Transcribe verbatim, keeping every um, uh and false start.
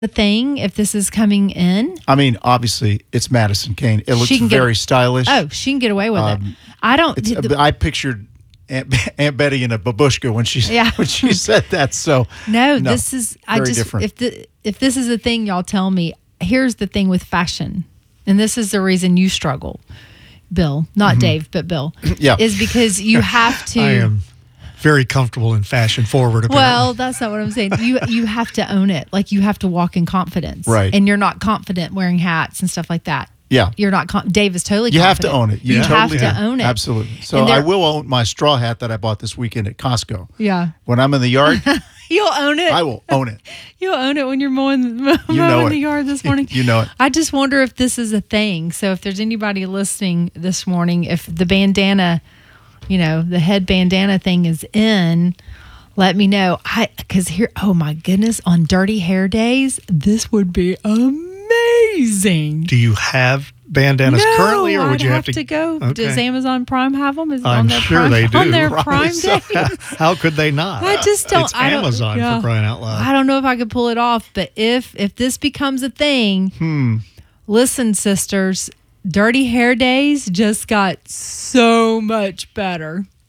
the thing if this is coming in? I mean, obviously, it's Madison Kane. It looks She can get- very stylish. Oh, she can get away with Um, it. I don't. It's, the- I pictured Aunt, Aunt Betty in a babushka when she Yeah. when she said that. So no, no, this is. I very just different. if the if this is a thing, y'all tell me. Here's the thing with fashion, and this is the reason you struggle, Bill, not Dave, but Bill. Yeah. Is because you have to. I am very comfortable in fashion forward. Apparently. Well, that's not what I'm saying. You you have to own it. Like you have to walk in confidence, Right. And you're not confident wearing hats and stuff like that. Yeah. You're not. Com- Dave is totally. You have to confident. own it. You, You totally have to do. own it. Absolutely. So And there- I will own my straw hat that I bought this weekend at Costco. Yeah, When I'm in the yard, you'll own it. I will own it. You'll own it when you're mowing, mowing You know the it. yard this morning. You know it. I just wonder if this is a thing. So if there's anybody listening this morning, if the bandana, you know, the head bandana thing is in, let me know. I because here, oh my goodness, on Dirty Hair Days, this would be amazing. do you have bandanas no, currently, or would I'd you have have to, go? Okay. Does Amazon Prime have them? Is it I'm on their sure prime, they do. on their Probably Prime so. Day? How could they not? I just don't. It's I don't, Amazon yeah. for crying out loud. I don't know if I could pull it off, but if if this becomes a thing, Hmm. listen, sisters, Dirty Hair Days just got so much better.